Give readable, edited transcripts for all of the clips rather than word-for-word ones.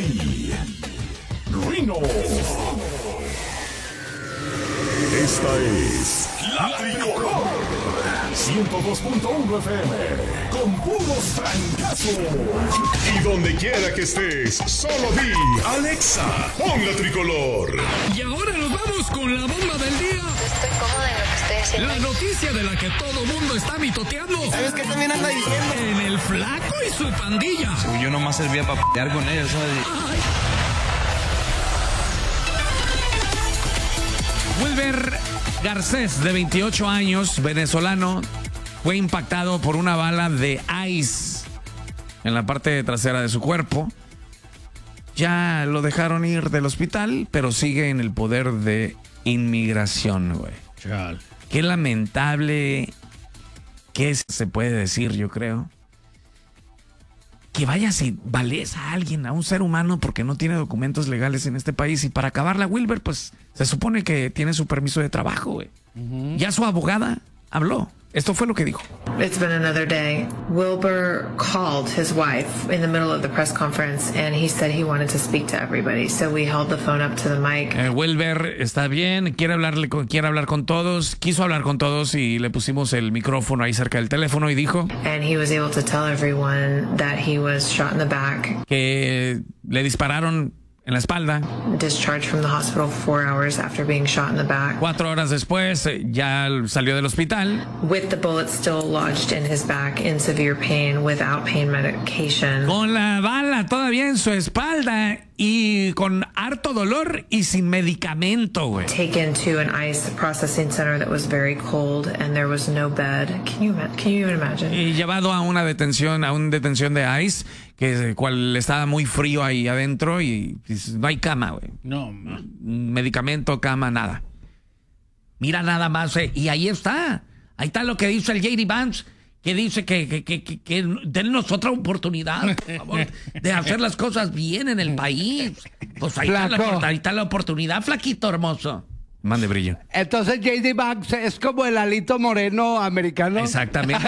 ahí, Rino. Esta es La Tricolor 102.1 FM con puros francazos. Y donde quiera que estés, solo di Alexa, pon La Tricolor. Y ahora nos vamos con la bomba del día. Estoy cómoda en lo que estoy haciendo. La noticia de la que todo mundo está mitoteando. ¿Sabes qué también anda diciendo? En el Flaco y su pandilla. Yo nomás servía para pelear con ellos, ¿sabes? Ay. Wilber Garcés, de 28 años, venezolano, fue impactado por una bala de ICE en la parte trasera de su cuerpo. Ya lo dejaron ir del hospital, pero sigue en el poder de inmigración, güey. Qué lamentable, ¿qué se puede decir, yo creo? Que vayas y vales a alguien, a un ser humano, porque no tiene documentos legales en este país. Y para acabarla, Wilber, pues se supone que tiene su permiso de trabajo, güey. Ya su abogada habló. Esto fue lo que dijo. It's been another day. Wilber called his wife in the middle of the press conference and he said he wanted to speak to everybody. So we held the phone up to the mic. Wilber está bien, quiere hablar con todos, quiso hablar con todos y le pusimos el micrófono ahí cerca del teléfono y dijo And he was able to tell everyone that he was shot in the back. Que le dispararon en la espalda. Discharged from the hospital 4 hours after being shot in the back. 4 horas después ya salió del hospital. With the bullet still lodged in his back in severe pain without pain medication. Con la bala todavía en su espalda y con harto dolor y sin medicamento, güey. Taken to an ICE processing center that was very cold and there was no bed. Can you even imagine? Y llevado a una detención, de ICE, que cual estaba muy frío ahí adentro y no hay cama, güey. No. Medicamento, cama, nada. Mira nada más, y ahí está. Ahí está lo que dice el J.D. Vance, que dice que dennos otra oportunidad, por favor, de hacer las cosas bien en el país. Pues ahí está la oportunidad, flaquito hermoso. Mande brillo. Entonces J.D. Banks es como el Alito Moreno americano. Exactamente.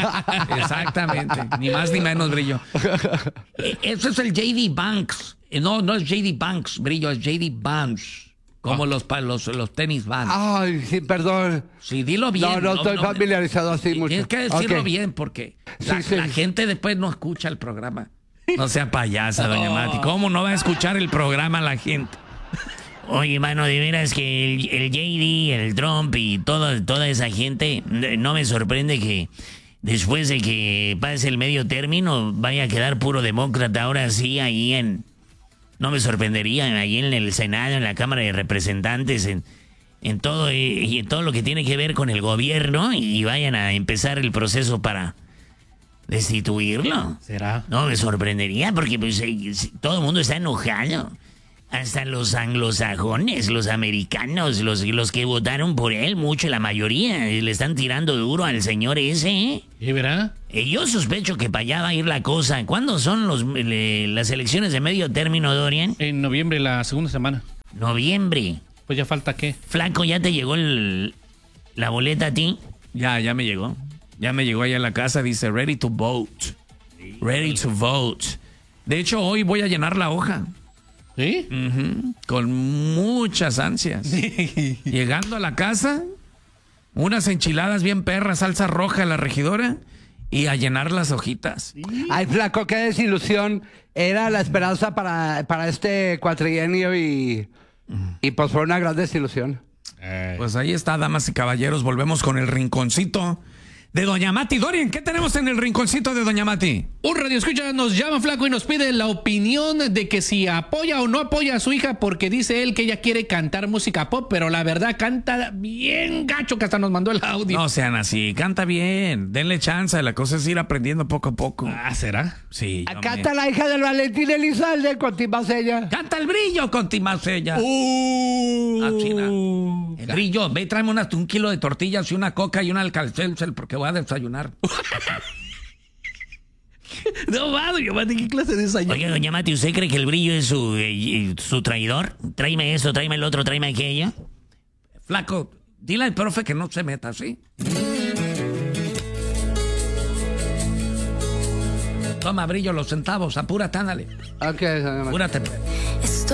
Ni más ni menos, brillo. Ese es el J.D. Banks. No es J.D. Banks, brillo, es J.D. Vance. Como los tenis Vans. Ay, sí, perdón. Sí, dilo bien. No estoy familiarizado así mucho. Tienes que decirlo bien porque la gente después no escucha el programa. No sea payasa, doña Mati. ¿Cómo no va a escuchar el programa la gente? Oye, mano, de veras que el JD, el Trump y toda esa gente, no me sorprende que después de que pase el medio término vaya a quedar puro demócrata. Ahora sí, no me sorprendería, ahí en el Senado, en la Cámara de Representantes, en todo y en todo lo que tiene que ver con el gobierno, y vayan a empezar el proceso para destituirlo. ¿Será? No me sorprendería porque pues, todo el mundo está enojado. Hasta los anglosajones, los americanos, los que votaron por él, mucho, la mayoría, le están tirando duro al señor ese, ¿eh? ¿Y verá? Yo sospecho que para allá va a ir la cosa. ¿Cuándo son las elecciones de medio término, Dorian? En noviembre, la segunda semana. ¿Noviembre? Pues ya falta ¿qué? Flaco, ¿ya te llegó la boleta a ti? Ya me llegó. Ya me llegó allá a la casa, dice ready to vote. Ready to vote. De hecho, hoy voy a llenar la hoja. ¿Sí? Con muchas ansias. Llegando a la casa, unas enchiladas bien perras, salsa roja a la regidora y a llenar las hojitas. Ay, flaco, qué desilusión. Era la esperanza para este cuatrienio y pues fue una gran desilusión. Pues ahí está, damas y caballeros. Volvemos con el rinconcito de Doña Mati. Dorian, ¿qué tenemos en el rinconcito de Doña Mati? Un radioescucha nos llama, Flaco, y nos pide la opinión de que si apoya o no apoya a su hija, porque dice él que ella quiere cantar música pop, pero la verdad canta bien gacho, que hasta nos mandó el audio. No sean así, canta bien, denle chance, la cosa es ir aprendiendo poco a poco. ¿Será? Sí. Acá está la hija del Valentín Elizalde con Timacella. Canta el brillo con Timacella. China. El brillo, ve, tráeme un kilo de tortillas y una coca y un alcalcelcel porque voy a desayunar. No, doña Mati, ¿qué clase de desayuno? Oye, doña Mati, ¿usted cree que el brillo es su traidor? Tráeme eso, tráeme el otro, tráeme aquello. Flaco, dile al profe que no se meta, ¿sí? Toma, Brillo, los centavos. Apúrate, ándale. Ok, señor. Apúrate.